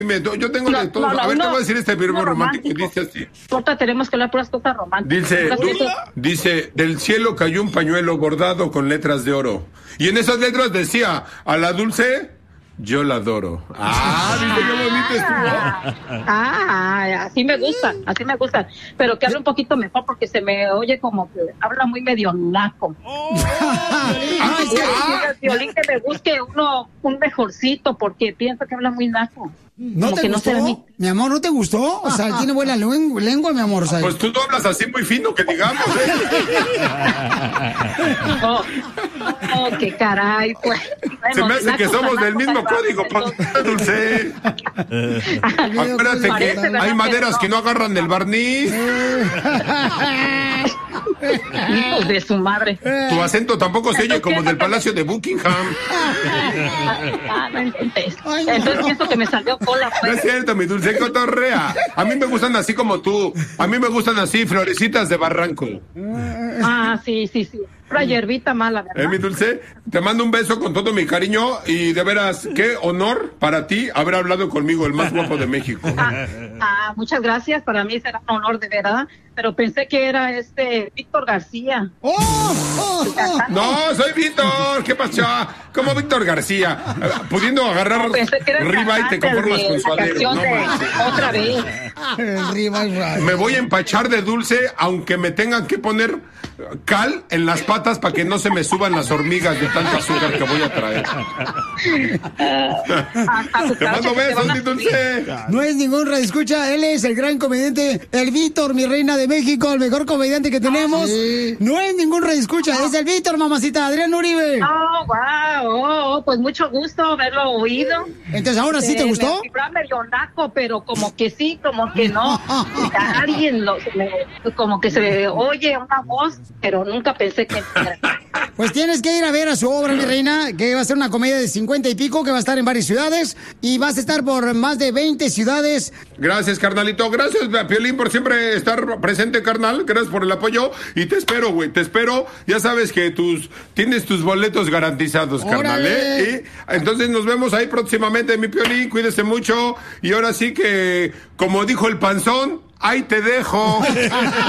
Yo tengo de todo. A ver, te voy a decir este verbo romántico que dice así. Porta, tenemos que hablar puras cosas románticas. Dice, del cielo cayó un pañuelo bordado con letras de oro. Y en esas letras decía, a la Dulce, yo la adoro. ¿Viste qué bonito estuvo? Así me gustan. Pero que hable un poquito mejor porque se me oye como que habla muy medio naco. Violín, que me busque un mejorcito porque pienso que habla muy naco. ¿No te gustó? Mi amor, ¿no te gustó? O sea, tiene buena lengua, mi amor. ¿Sabes? Pues tú no hablas así muy fino, que digamos. Qué caray, pues. Bueno, se me hace que somos del mismo código, Dulce. Acuérdate que hay maderas que no agarran del barniz. Hijo de su madre. Tu acento tampoco se oye como del Palacio de Buckingham. Entonces pienso que me salió cola. Pues. No es cierto, mi Dulce, cotorrea. A mí me gustan así como tú. A mí me gustan así, florecitas de barranco. Sí. Una hierbita mala, ¿verdad? Mi Dulce, te mando un beso con todo mi cariño y de veras, qué honor para ti haber hablado conmigo, el más guapo de México. Muchas gracias, para mí será un honor de verdad, pero pensé que era Víctor García. No, soy Víctor, ¿qué pasó? ¿Cómo Víctor García? Pudiendo agarrar riba y te conformas con su adero. Otra vez. Me voy a empachar de dulce, aunque me tengan que poner cal en las patas para que no se me suban las hormigas de tanto azúcar que voy a traer. Te mando besos, mi Dulce. No es ningún radioescucha, él es el gran comediante, el Víctor, mi reina de México, el mejor comediante que tenemos. No es ningún radioescucha, es el Víctor, mamacita, Adrián Uribe. Pues mucho gusto haberlo oído. Entonces, ¿ahora sí te gustó? Me medio naco, pero como que sí, como que no. Alguien como que se oye una voz, pero nunca pensé que... Pues tienes que ir a ver a su obra, mi reina, que va a ser una comedia de 50 y pico, que va a estar en varias ciudades, y vas a estar por más de 20 ciudades. Gracias, carnalito. Gracias, Piolín, por siempre estar presente, carnal. Gracias por el apoyo. Y te espero, güey. Te espero. Ya sabes que tienes tus boletos garantizados, carnal, ¿eh? Y entonces nos vemos ahí próximamente, mi Piolín. Cuídese mucho. Y ahora sí que, como dijo el panzón, ahí te dejo.